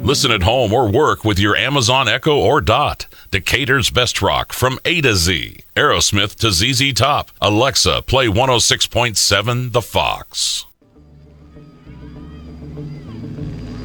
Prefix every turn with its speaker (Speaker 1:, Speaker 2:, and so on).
Speaker 1: Listen at home or work with your Amazon Echo or Dot. Decatur's best rock from A to Z. Aerosmith to ZZ Top. Alexa, play 106.7 The Fox.